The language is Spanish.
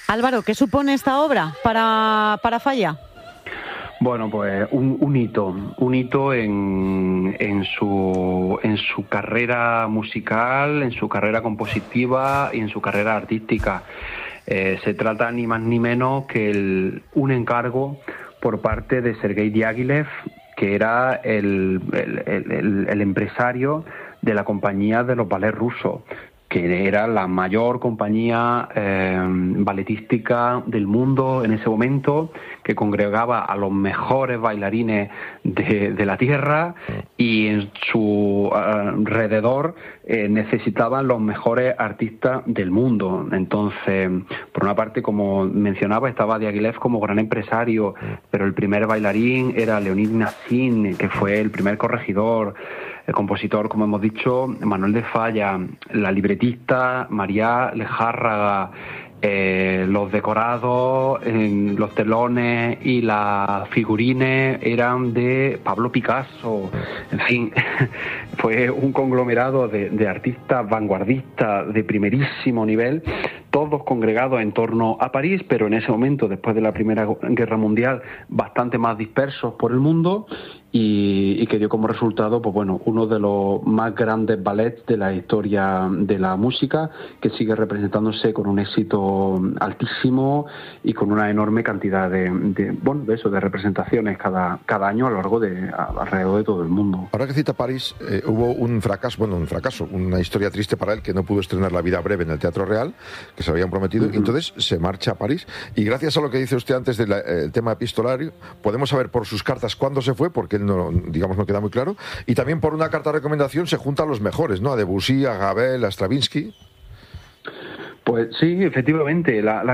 Álvaro, ¿qué supone esta obra para Falla? Bueno, pues un hito en su carrera musical, en su carrera compositiva y en su carrera artística. Se trata ni más ni menos que un encargo por parte de Sergei Diaghilev, que era el empresario de la compañía de los ballets rusos, que era la mayor compañía balletística del mundo en ese momento, que congregaba a los mejores bailarines de la tierra, y en su alrededor necesitaban los mejores artistas del mundo. Entonces, por una parte, como mencionaba, estaba Diaghilev como gran empresario, pero el primer bailarín era Leonid Nassim, que fue el primer corregidor. El compositor, como hemos dicho, Manuel de Falla, la libretista María Lejárraga, los decorados, los telones y las figurines eran de Pablo Picasso. En fin, fue un conglomerado de artistas vanguardistas de primerísimo nivel, todos congregados en torno a París, pero en ese momento, después de la Primera Guerra Mundial, bastante más dispersos por el mundo, y que dio como resultado, pues bueno, uno de los más grandes ballets de la historia de la música, que sigue representándose con un éxito altísimo y con una enorme cantidad de representaciones cada año a lo largo alrededor de todo el mundo. Ahora que cita París, hubo un fracaso, una historia triste para él, que no pudo estrenar La vida breve en el Teatro Real, que se habían prometido, y entonces se marcha a París, y gracias a lo que dice usted antes del tema epistolario, podemos saber por sus cartas cuándo se fue, porque él no queda muy claro, y también por una carta de recomendación se juntan los mejores, ¿no? A Debussy, a Ravel, a Stravinsky. Pues sí, efectivamente, la